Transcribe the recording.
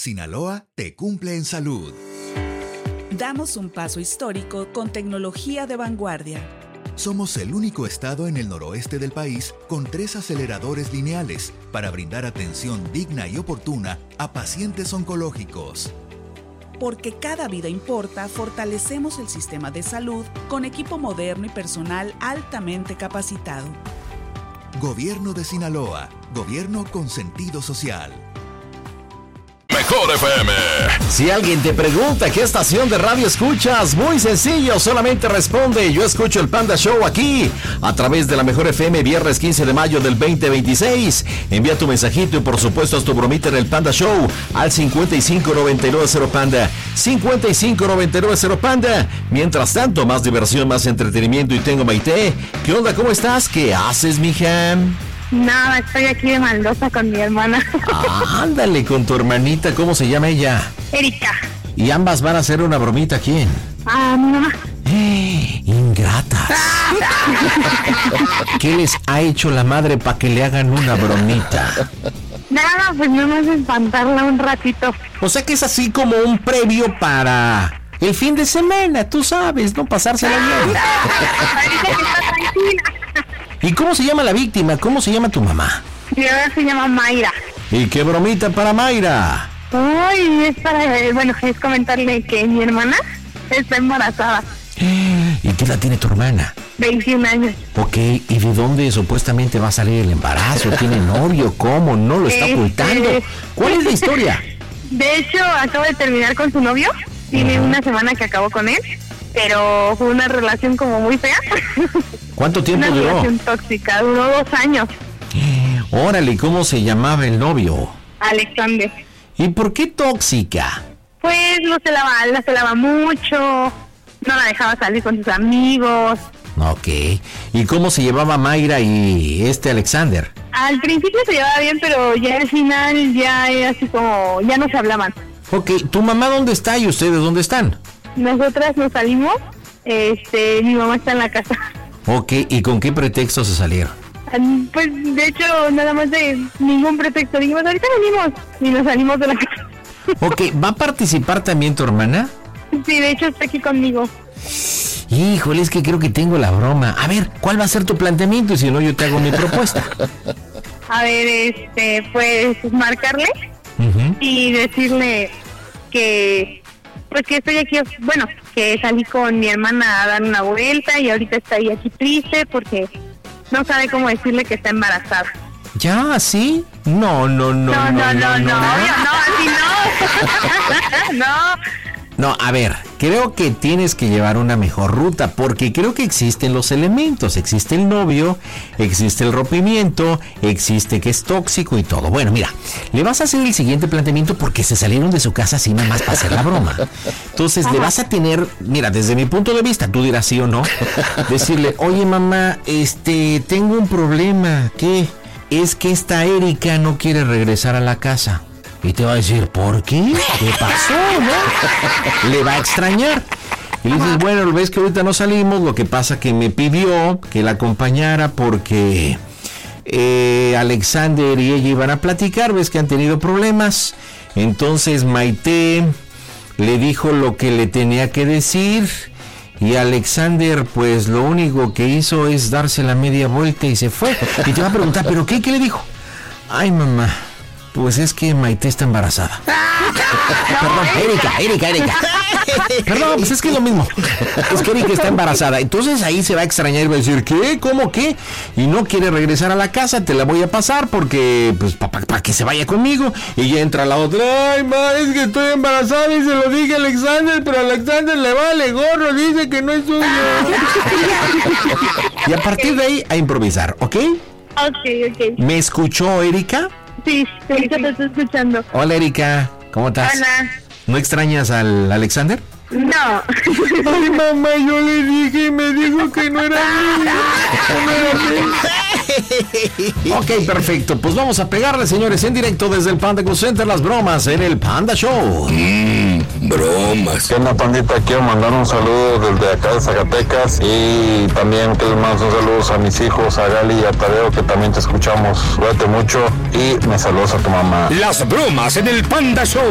Sinaloa te cumple en salud. Damos un paso histórico con tecnología de vanguardia. Somos el único estado en el noroeste del país con 3 aceleradores lineales para brindar atención digna y oportuna a pacientes oncológicos. Porque cada vida importa, fortalecemos el sistema de salud con equipo moderno y personal altamente capacitado. Gobierno de Sinaloa. Gobierno con sentido social. Mejor FM. Si alguien te pregunta qué estación de radio escuchas, muy sencillo, solamente responde: yo escucho el Panda Show aquí, a través de la Mejor FM, viernes 15 de mayo del 2026. Envía tu mensajito y por supuesto haz tu bromita en el Panda Show al 55990 Panda, 55990 Panda. Mientras tanto, más diversión, más entretenimiento y tengo Maite. ¿Qué onda? ¿Cómo estás? ¿Qué haces, mija? Nada, estoy aquí de maldosa con mi hermana. Ándale, con tu hermanita, ¿cómo se llama ella? Erika. Y ambas van a hacer una bromita, ¿a quién? A mi mamá. Ingratas. ¿Qué les ha hecho la madre para que le hagan una bromita? Nada, pues no más espantarla un ratito. O sea que es así como un previo para el fin de semana, tú sabes, no pasársela bien. Parece que está tranquila. ¿Y cómo se llama la víctima? ¿Cómo se llama tu mamá? Mi mamá se llama Mayra. ¿Y qué bromita para Mayra? Ay, es para, es comentarle que mi hermana está embarazada. ¿Y qué edad tiene tu hermana? 21 años. Ok, ¿y de dónde supuestamente va a salir el embarazo? ¿Tiene novio? ¿Cómo? ¿No lo está ocultando? ¿Cuál es la historia? De hecho, acabo de terminar con su novio. Tiene una semana que acabó con él, pero fue una relación como muy fea. ¿Cuánto tiempo una duró? Una relación tóxica, duró 2 años. Órale, ¿cómo se llamaba el novio? Alexander. ¿Y por qué tóxica? Pues la celaba mucho, no la dejaba salir con sus amigos. Ok, ¿y cómo se llevaba Mayra y Alexander? Al principio se llevaba bien, pero ya al final ya era así como, ya no se hablaban. Ok, ¿tu mamá dónde está y ustedes dónde están? Nosotras nos salimos, mi mamá está en la casa. Ok, ¿y con qué pretexto se salieron? Pues de hecho nada más de ningún pretexto, dijimos ahorita venimos y nos salimos de la casa. Ok, ¿va a participar también tu hermana? Sí, de hecho está aquí conmigo. Híjole, es que creo que tengo la broma. A ver, ¿cuál va a ser tu planteamiento? Y si no, yo te hago mi propuesta. A ver, pues marcarle y decirle que pues que estoy aquí, bueno, que salí con mi hermana a dar una vuelta y ahorita estoy aquí triste porque no sabe cómo decirle que está embarazada. ¿Ya? ¿Sí? No, obvio, no, así no. No. No, a ver, creo que tienes que llevar una mejor ruta porque creo que existen los elementos. Existe el novio, existe el rompimiento, existe que es tóxico y todo. Bueno, mira, le vas a hacer el siguiente planteamiento porque se salieron de su casa así nada más para hacer la broma. Entonces le vas a tener, mira, desde mi punto de vista, tú dirás sí o no, decirle: oye mamá, tengo un problema. ¿Qué? Es que esta Erika no quiere regresar a la casa. Y te va a decir, ¿por qué? ¿Qué pasó, no? Le va a extrañar. Y le dices, bueno, ves que ahorita no salimos, lo que pasa que me pidió que la acompañara porque Alexander y ella iban a platicar, ves que han tenido problemas. Entonces Maite le dijo lo que le tenía que decir y Alexander pues lo único que hizo es darse la media vuelta y se fue. Y te va a preguntar, ¿pero qué? ¿Qué le dijo? Ay, mamá, pues es que Maite está embarazada. Perdón, Erika. Perdón, pues es que es lo mismo. Es que Erika está embarazada. Entonces ahí se va a extrañar y va a decir, ¿qué? ¿Cómo qué? Y no quiere regresar a la casa, te la voy a pasar porque, pues, para que se vaya conmigo. Y ya entra la otra, ay, ma, es que estoy embarazada y se lo dije a Alexander, pero a Alexander le vale gorro, dice que no es suyo. Y a partir de ahí, a improvisar, ¿ok? Ok. ¿Me escuchó Erika? Sí, ahorita te estoy escuchando. Hola Erika, ¿cómo estás? Hola. ¿No extrañas al Alexander? No. Ay, mamá, yo le dije y me dijo que no era mío. Ok, perfecto. Pues vamos a pegarle, señores, en directo desde el Panda Cool Center, las bromas en el Panda Show. Bromas. ¿Qué onda, pandita? Quiero mandar un saludo desde acá de Zacatecas y también que les mando un saludo a mis hijos, a Gali y a Tadeo, que también te escuchamos. Cuídate mucho y me saludas a tu mamá. Las bromas en el Panda Show.